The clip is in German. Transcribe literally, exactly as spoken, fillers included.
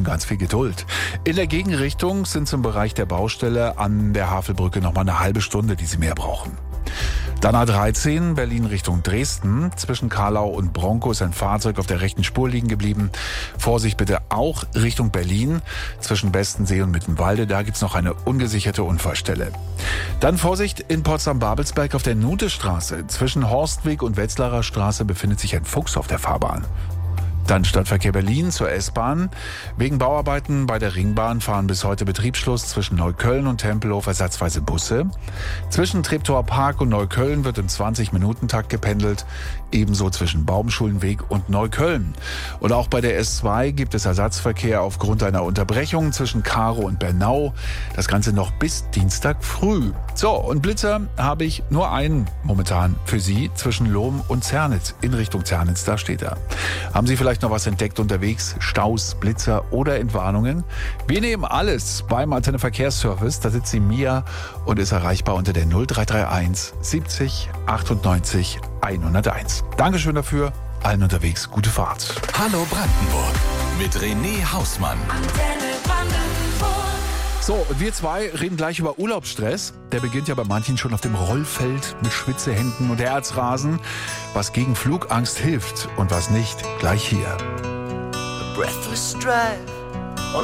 ganz viel Geduld. In der Gegenrichtung sind zum Bereich der Baustelle an der Havelbrücke nochmal eine halbe Stunde, die Sie mehr brauchen. Dann A dreizehn, Berlin Richtung Dresden. Zwischen Karlau und Bronkow ist ein Fahrzeug auf der rechten Spur liegen geblieben. Vorsicht bitte auch Richtung Berlin. Zwischen Bestensee und Mittenwalde, da gibt's noch eine ungesicherte Unfallstelle. Dann Vorsicht in Potsdam-Babelsberg auf der Nutestraße. Zwischen Horstweg und Wetzlarer Straße befindet sich ein Fuchs auf der Fahrbahn. Dann Stadtverkehr Berlin zur S-Bahn. Wegen Bauarbeiten bei der Ringbahn fahren bis heute Betriebsschluss zwischen Neukölln und Tempelhof ersatzweise Busse. Zwischen Treptower Park und Neukölln wird im zwanzig-Minuten-Takt gependelt. Ebenso zwischen Baumschulenweg und Neukölln. Und auch bei der S zwei gibt es Ersatzverkehr aufgrund einer Unterbrechung zwischen Karow und Bernau. Das Ganze noch bis Dienstag früh. So, und Blitzer habe ich nur einen momentan für Sie zwischen Lohm und Zernitz. In Richtung Zernitz, da steht er. Haben Sie vielleicht noch was entdeckt unterwegs? Staus, Blitzer oder Entwarnungen? Wir nehmen alles beim Antenne Verkehrsservice. Da sitzt die Mia und ist erreichbar unter der null drei drei eins siebzig achtundneunzig hunderteins. Dankeschön dafür. Allen unterwegs gute Fahrt. Hallo Brandenburg mit René Hausmann. Antenne Brandenburg. So, und wir zwei reden gleich über Urlaubsstress. Der beginnt ja bei manchen schon auf dem Rollfeld mit Schwitzehänden und Herzrasen. Was gegen Flugangst hilft und was nicht, gleich hier. breathless drive